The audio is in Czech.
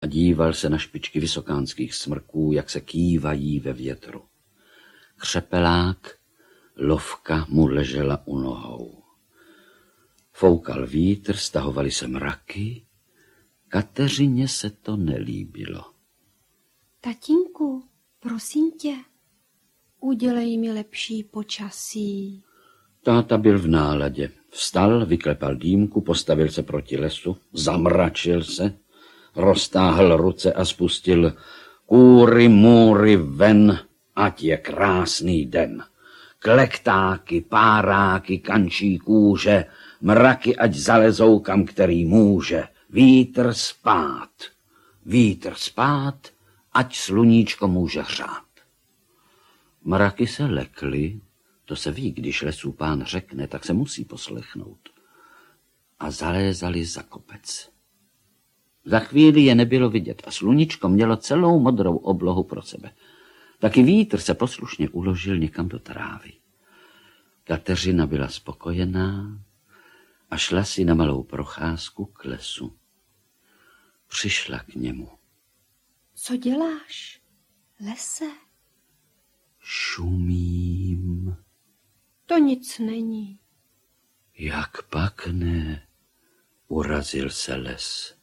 a díval se na špičky vysokánských smrků, jak se kývají ve větru. Křepelák, lovka mu ležela u nohou. Foukal vítr, stahovaly se mraky. Kateřině se to nelíbilo. Tatínku, prosím tě, udělej mi lepší počasí. Táta byl v náladě. Vstal, vyklepal dýmku, postavil se proti lesu, zamračil se, roztáhl ruce a spustil: kůry, můry, ven, ať je krásný den. Klektáky, páráky, kančí kůže, mraky ať zalezou kam který může. Vítr spát, ať sluníčko může hřát. Mraky se lekly, to se ví, když lesů pán řekne, tak se musí poslechnout. A zalézali za kopec. Za chvíli je nebylo vidět a sluníčko mělo celou modrou oblohu pro sebe. Taky vítr se poslušně uložil někam do trávy. Kateřina byla spokojená a šla si na malou procházku k lesu. Přišla k němu. Co děláš, lese? Šumím. To nic není. Jak pak ne? Urazil se les.